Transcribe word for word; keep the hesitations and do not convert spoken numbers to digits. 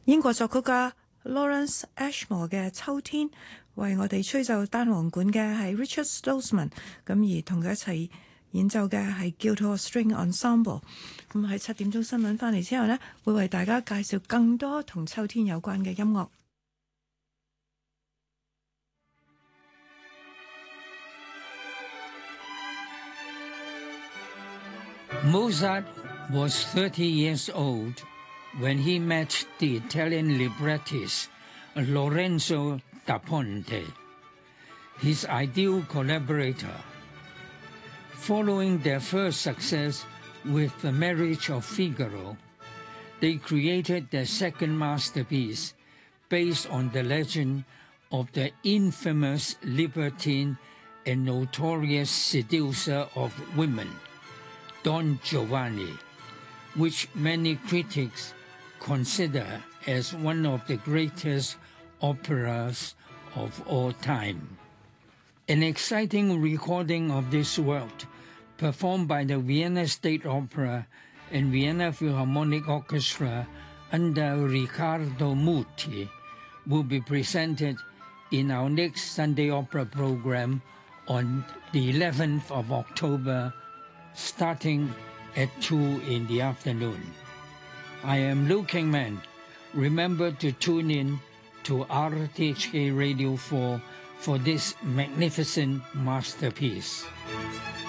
英國作曲家 Lawrence Ashmore 嘅《秋天》，為我哋吹奏單簧管嘅係 Richard Stosman， 咁而同佢一齊演奏嘅係 Guildhall String Ensemble。咁喺七點鐘新聞翻嚟之後呢，會為大家介紹更多同秋天有關嘅音樂。 Mozart was thirty years old when he met the Italian librettist Lorenzo da Ponte, his ideal collaborator. Following their first success with The Marriage of Figaro, they created their second masterpiece based on the legend of the infamous libertine and notorious seducer of women, Don Giovanni, which many critics consider as one of the greatest operas of all time. An exciting recording of this work, performed by the Vienna State Opera and Vienna Philharmonic Orchestra under Riccardo Muti, will be presented in our next Sunday Opera program on the eleventh of October, starting at two in the afternoon. I am Liu Kingman. Remember to tune in to R T H K Radio four for this magnificent masterpiece.